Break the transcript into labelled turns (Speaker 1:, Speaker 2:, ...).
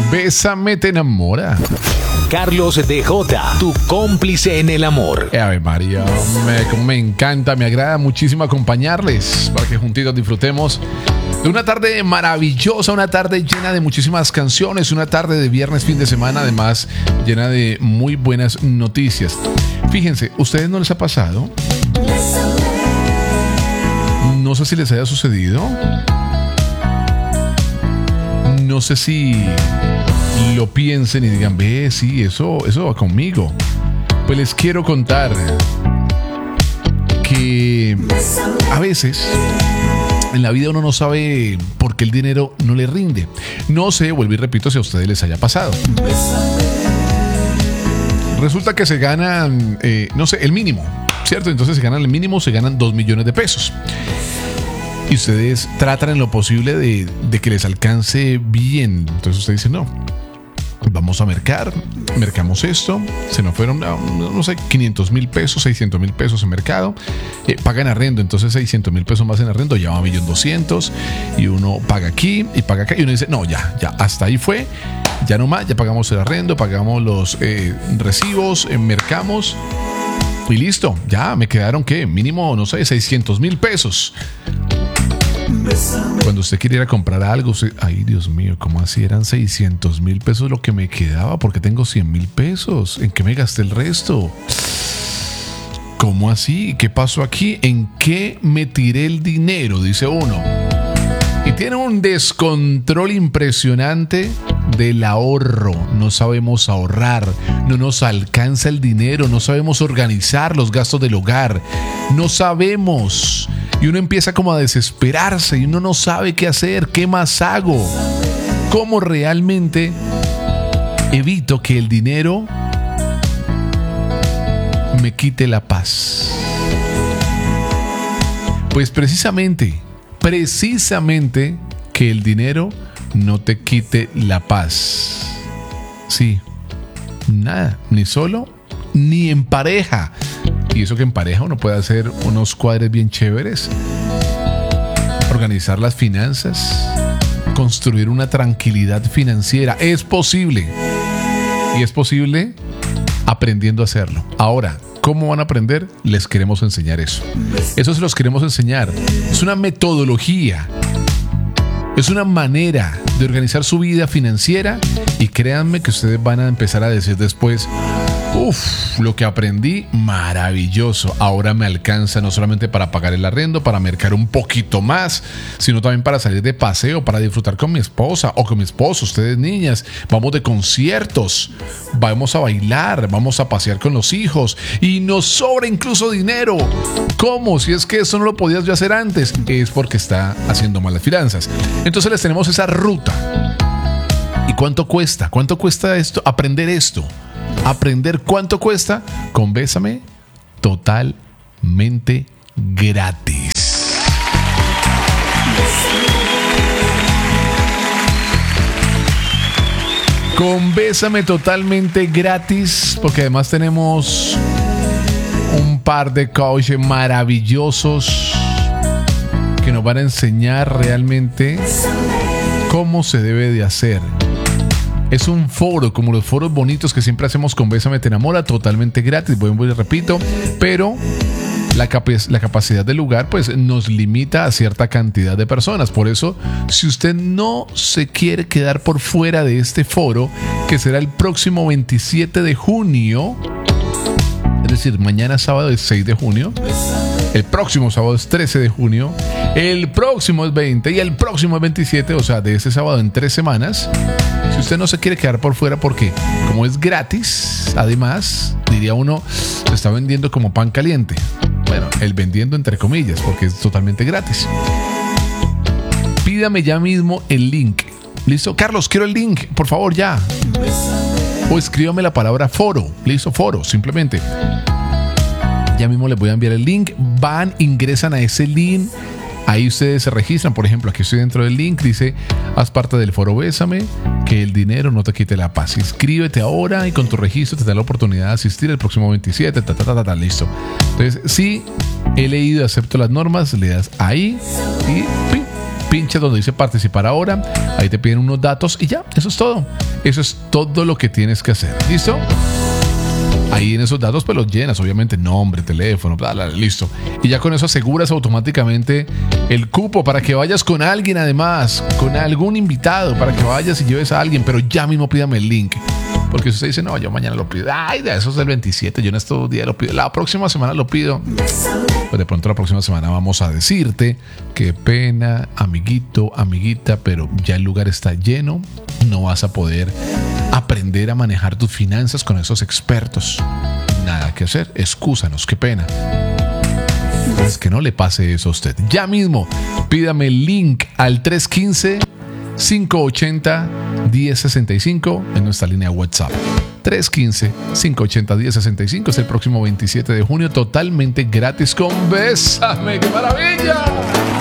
Speaker 1: Bésame te enamora.
Speaker 2: Carlos DJ, tu cómplice en el amor.
Speaker 1: Ave María, como me encanta, me agrada muchísimo acompañarles para que juntitos disfrutemos de una tarde maravillosa, una tarde llena de muchísimas canciones, una tarde de viernes, fin de semana, además llena de muy buenas noticias. Fíjense, ¿ustedes no les ha pasado? No sé si les haya sucedido. No sé si lo piensen y digan, ve, sí, eso va conmigo. Pues les quiero contar que a veces en la vida uno no sabe por qué el dinero no le rinde. No sé, vuelvo y repito, si a ustedes les haya pasado. Resulta que se ganan, no sé, el mínimo, ¿cierto? Entonces se ganan el mínimo, se ganan 2 millones de pesos. Y ustedes tratan en lo posible de que les alcance bien. Entonces usted dice, no, vamos a mercamos esto, se nos fueron, no sé, 500,000 pesos, 600,000 pesos en mercado, pagan arrendo, entonces 600,000 pesos más en arrendo, ya va 1,200,000, y uno paga aquí y paga acá, y uno dice, no, ya, hasta ahí fue, ya no más, ya pagamos el arrendo, pagamos los recibos, mercamos, y listo, ya me quedaron, ¿qué? Mínimo, no sé, 600,000 pesos. Cuando usted quiere ir a comprar algo, usted, ay Dios mío, ¿cómo así? Eran 600,000 pesos lo que me quedaba, porque tengo 100,000 pesos. ¿En qué me gasté el resto? ¿Cómo así? ¿Qué pasó aquí? ¿En qué me tiré el dinero? Dice uno. Y tiene un descontrol impresionante del ahorro. No sabemos ahorrar, no nos alcanza el dinero, no sabemos organizar los gastos del hogar, no sabemos. Y uno empieza como a desesperarse y uno no sabe qué hacer, qué más hago, cómo realmente evito que el dinero me quite la paz. Pues precisamente que el dinero no te quite la paz. Sí, nada, ni solo, ni en pareja. Y eso que en pareja uno puede hacer unos cuadres bien chéveres, organizar las finanzas, construir una tranquilidad financiera. Es posible. Y es posible aprendiendo a hacerlo. Ahora, ¿cómo van a aprender? Les queremos enseñar eso. Eso se los queremos enseñar. Es una metodología. Es una manera de organizar su vida financiera. Y créanme que ustedes van a empezar a decir después, lo que aprendí, maravilloso. Ahora me alcanza no solamente para pagar el arrendo, para mercar un poquito más, sino también para salir de paseo, para disfrutar con mi esposa o con mi esposo. Ustedes niñas, vamos de conciertos, vamos a bailar, vamos a pasear con los hijos y nos sobra incluso dinero. ¿Cómo? Si es que eso no lo podías yo hacer antes, es porque está haciendo malas finanzas. Entonces les tenemos esa ruta. ¿Y cuánto cuesta? ¿Cuánto cuesta esto? Aprender esto. Aprender cuánto cuesta con Bésame totalmente gratis. Con Bésame totalmente gratis, porque además tenemos un par de coaches maravillosos que nos van a enseñar realmente cómo se debe de hacer. Es un foro, como los foros bonitos que siempre hacemos con Bésame te enamora, totalmente gratis, voy y repito, pero la capacidad del lugar pues nos limita a cierta cantidad de personas. Por eso, si usted no se quiere quedar por fuera de este foro, que será el próximo 27 de junio, es decir, mañana sábado es 6 de junio, el próximo sábado es 13 de junio, el próximo es 20 y el próximo es 27, o sea, de ese sábado en 3 semanas. Si usted no se quiere quedar por fuera, porque como es gratis, además, diría uno, se está vendiendo como pan caliente. Bueno, el vendiendo entre comillas, porque es totalmente gratis. Pídame ya mismo el link. ¿Listo? Carlos, quiero el link, por favor, ya. O escríbame la palabra foro. ¿Listo? Foro, simplemente. Ya mismo les voy a enviar el link. Ingresan a ese link. Ahí ustedes se registran. Por ejemplo, aquí estoy dentro del link. Dice, haz parte del foro Bésame, que el dinero no te quite la paz. Inscríbete ahora y con tu registro te da la oportunidad de asistir el próximo 27. Listo. Entonces, sí, he leído y acepto las normas. Le das ahí y ¡pim! pinchas donde dice participar ahora, ahí te piden unos datos y ya, eso es todo. Eso es todo lo que tienes que hacer. ¿Listo? Ahí en esos datos pues los llenas, obviamente nombre, teléfono, bla, bla, listo. Y ya con eso aseguras automáticamente el cupo para que vayas con alguien, además, con algún invitado, para que vayas y lleves a alguien, pero ya mismo pídame el link. Porque si usted dice, no, yo mañana lo pido, ay, de eso es el 27, yo en estos días lo pido, la próxima semana lo pido, pues de pronto la próxima semana vamos a decirte, qué pena, amiguito, amiguita, pero ya el lugar está lleno, no vas a poder aprender a manejar tus finanzas con esos expertos. Nada que hacer, excúsanos, qué pena. Pues que no le pase eso a usted. Ya mismo, pídame el link al 315-580-1065 en nuestra línea WhatsApp. 315-580-1065 es el próximo 27 de junio, totalmente gratis con Bésame. ¡Qué maravilla!